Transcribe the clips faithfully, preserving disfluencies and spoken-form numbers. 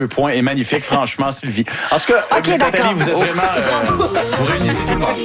Point est magnifique, franchement, Sylvie. En tout cas, okay, Nathalie, vous êtes oh. vraiment... Euh, vous réunissez tout le monde.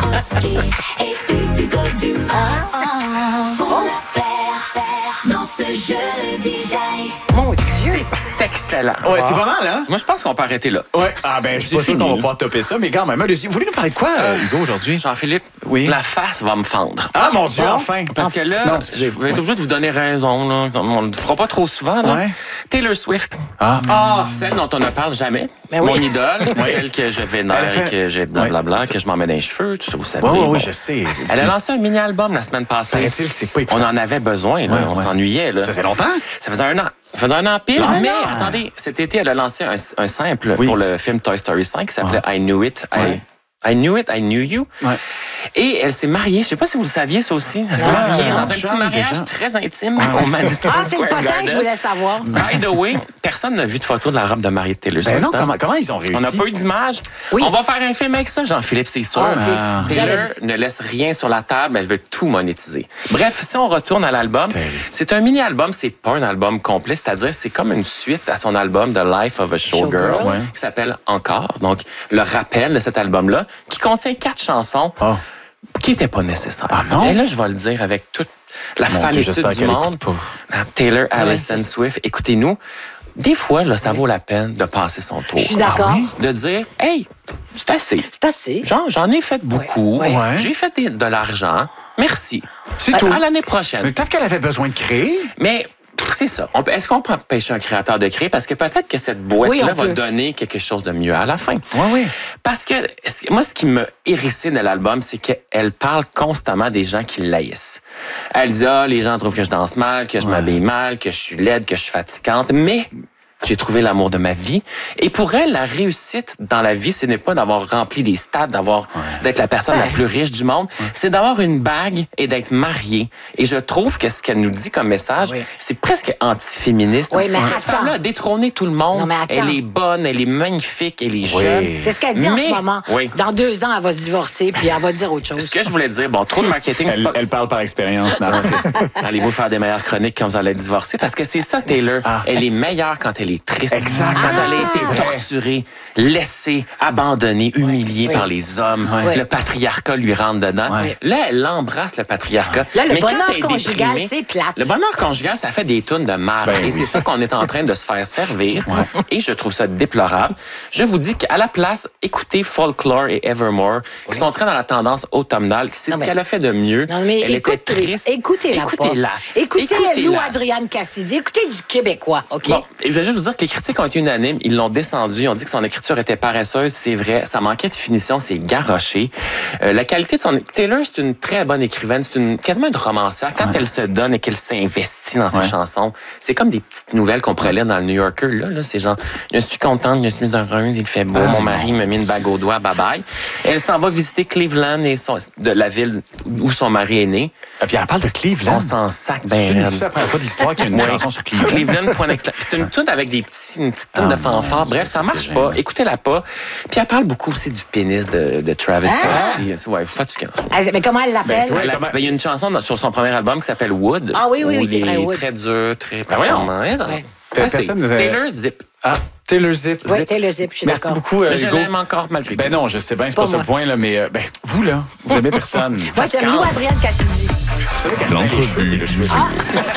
Mon Dieu! C'est excellent. Ouais, c'est pas mal, hein? Moi, je pense qu'on peut arrêter là. Ouais. Ah, ben, je suis pas sûr qu'on va pouvoir topper ça, mais quand même. Allez-y. Vous voulez nous parler de quoi, euh, Hugo, aujourd'hui? Jean-Philippe, oui. La face va me fendre. Ah, mon Dieu, bon, enfin. Parce que là, non, je vais être obligé de vous donner raison. Là. On ne le fera pas trop souvent. Là. Ouais. Taylor Swift. Ah. ah. Celle dont on ne parle jamais. Ben oui. Mon idole. Celle que je vénère, fait... que j'ai blablabla, ouais. que je m'en mets dans les cheveux. Tout ça, vous savez. Oui, oui, bon. oui, je sais. Elle a lancé un mini-album la semaine passée. Paraît-il que c'est pas écoutant. On en avait besoin. Là. Ouais, on ouais. s'ennuyait. Là. Ça fait longtemps? Ça faisait un an. Ça faisait un an pile, ah, mais non. attendez, cet été, elle a lancé un, un simple oui. pour le film Toy Story cinq qui s'appelait ouais. I Knew It. Ouais. I, I Knew It, I Knew You. Ouais. Et elle s'est mariée, je sais pas si vous le saviez, ça aussi. Elle s'est ah, mariée dans un petit mariage déjà. très intime ouais. au Madison Ah, Square c'est le potin Garden. que je voulais savoir. By the way, personne n'a vu de photo de la robe de mariée de Taylor Swift. Ben non, comment, comment ils ont réussi? On n'a pas eu d'image. Oui. On va faire un film avec ça, Jean-Philippe, c'est sûr. Ah, okay. Taylor ne laisse rien sur la table, elle veut tout monétiser. Bref, si on retourne à l'album, c'est un mini-album, c'est pas un album complet, c'est-à-dire c'est comme une suite à son album The Life of a Showgirl, Show ouais. qui s'appelle Encore. Donc, le rappel de cet album-là, qui contient quatre chansons. Oh. Qui n'était pas nécessaire. Ah non? Et là, je vais le dire avec toute la Mon fanitude Dieu, du monde. Taylor, Allison ouais, Swift, écoutez-nous. Des fois, là, ça vaut la peine de passer son tour. Je suis d'accord. Ah oui? De dire, hey, c'est assez. C'est assez. Genre, j'en ai fait beaucoup. Ouais. Ouais. J'ai fait des, de l'argent. Merci. C'est à, tout. À l'année prochaine. Mais peut-être qu'elle avait besoin de créer. Mais... C'est ça. Est-ce qu'on peut empêcher un créateur de créer? Parce que peut-être que cette boîte-là oui, va peut. donner quelque chose de mieux à la fin. Oui, oui. Parce que moi, ce qui m'a hérissé de l'album, c'est qu'elle parle constamment des gens qui l'haïssent. Elle dit, ah, les gens trouvent que je danse mal, que je ouais. m'habille mal, que je suis laide, que je suis fatigante. Mais j'ai trouvé l'amour de ma vie. Et pour elle, la réussite dans la vie, ce n'est pas d'avoir rempli des stades, d'avoir ouais. d'être la personne ouais. la plus riche du monde. Ouais. C'est d'avoir une bague et d'être mariée. Et je trouve que ce qu'elle nous dit comme message, oui. c'est presque anti-féministe. Oui, mais Cette attends. femme-là a détrôné tout le monde. Non, elle est bonne, elle est magnifique, elle est oui. jeune. C'est ce qu'elle dit mais, en ce moment. Oui. Dans deux ans, elle va se divorcer puis elle va dire autre chose. Ce que je voulais dire, bon, trop de marketing, c'est pas... Elle parle par expérience. Allez-vous faire des meilleures chroniques quand vous allez être divorcé? Parce que c'est ça, Taylor. Ah. Elle est meilleure quand elle est triste. Exact. Quand ah, elle a été torturée, laissée, abandonnée, humiliée oui. par les hommes, oui. le patriarcat lui rentre dedans. Oui. Là, elle embrasse le patriarcat. Là, le Mais bonheur quand elle est conjugal, déprimée, c'est plate. Le bonheur conjugal, ça fait des tonnes de marre. Ben, et oui. c'est ça qu'on est en train de se faire servir. Ouais. Et je trouve ça déplorable. Je vous dis qu'à la place, écoutez Folklore et Evermore, qui oui. sont très dans la tendance automnale. C'est non, ce mais... qu'elle a fait de mieux. Non, mais elle écoute, était triste. Écoutez-la. Écoutez-la. Écoutez, écoutez Lou Adrienne Cassidy. Écoutez du Québécois, OK? Bon, et je vais juste vous dire que les critiques ont été unanimes. Ils l'ont descendu. Ils ont dit que son écriture était paresseuse. C'est vrai. Ça manquait de finition. C'est garoché. Euh, la qualité de son... Taylor, c'est une très bonne écrivaine. C'est une... quasiment une romancière. Quand ouais. elle se donne et qu'elle s'investit dans ses ouais. chansons, c'est comme des petites nouvelles qu'on pourrait lire dans le New Yorker. Là, là c'est genre, je suis contente, je suis heureuse, il fait beau. Ah, mon mari me met une bague au doigt. Bye bye. Elle s'en va visiter Cleveland et son... de la ville où son mari est né. Et puis elle parle de Cleveland. On s'en sac. Ben, c'est la première fois de l'histoire qu'il y a une chanson sur Cleveland. Cleveland, point d'exclamation. C'est une tune avec des petits, une petite tune ah, de fanfare. Bref, ça marche pas. Écoutez-la pas. Puis elle parle beaucoup aussi du pénis de, de Travis ah. Kelce. Ouais, fatigant. Ah, mais comment elle l'appelle? Ben, elle, ben, il y a une chanson sur son premier album qui s'appelle Wood. Ah oui, oui, oui, c'est vrai, Wood. Très dur, très performant. Ben ouais. Ouais. Taylor Zip. Ah, Taylor Zip. Oui, Taylor Zip, je suis d'accord. Merci beaucoup, euh, je Hugo. l'aime encore malgré tout. Ben non, je sais bien, c'est pas, pas ça le point, là, mais euh, ben, vous, là, vous aimez personne. Moi, j'aime Lou Adrienne Cassidy. Vous savez qu'elle l'entrevue, le cheveu. Ah.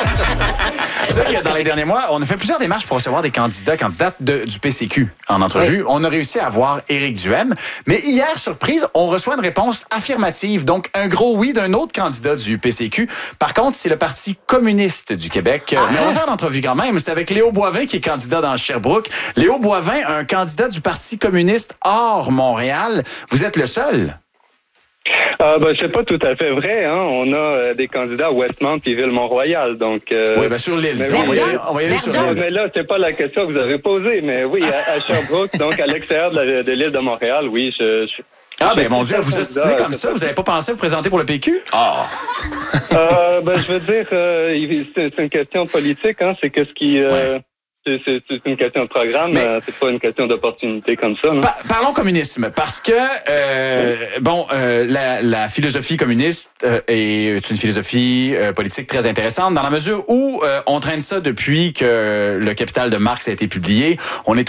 Vous savez que dans les derniers mois, on a fait plusieurs démarches pour recevoir des candidats, candidates de, du P C Q en entrevue. Oui. On a réussi à avoir Éric Duhem. Mais hier, surprise, on reçoit une réponse affirmative. Donc, un gros oui d'un autre candidat du P C Q. Par contre, c'est le Parti communiste du Québec. Ah. Mais on va faire l'entrevue quand même. C'est avec Léo Boivin qui est candidat dans Sherbrooke. Léo Boivin, un candidat du Parti communiste hors Montréal. Vous êtes le seul? Euh, ben, c'est pas tout à fait vrai. Hein. On a euh, des candidats à Westmount et Ville-Mont-Royal. Donc, euh, oui, bien sur l'île. Mais, on, oui, on va y aller sur l'île. Mais là, c'est pas la question que vous avez posée. Mais oui, à, à Sherbrooke, donc à l'extérieur de, la, de l'île de Montréal, oui, je... je ah, ben mon Dieu, vous ostinez comme ça, vous n'avez pas pensé vous présenter pour le P Q? Ah! Oh. euh, ben, je veux dire, euh, c'est une question politique, hein, c'est que ce qui... Euh, ouais. C'est, c'est, c'est une question de programme, mais, euh, c'est pas une question d'opportunité comme ça. Non? Par, parlons communisme, parce que euh, oui. bon, euh, la, la philosophie communiste euh, est une philosophie euh, politique très intéressante dans la mesure où euh, on traîne ça depuis que le Capital de Marx a été publié. On est